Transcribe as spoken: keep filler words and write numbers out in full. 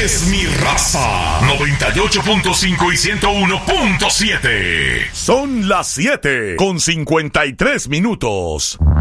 es mi raza. noventa y ocho punto cinco y ciento uno punto siete. Son las siete con cincuenta y tres minutos.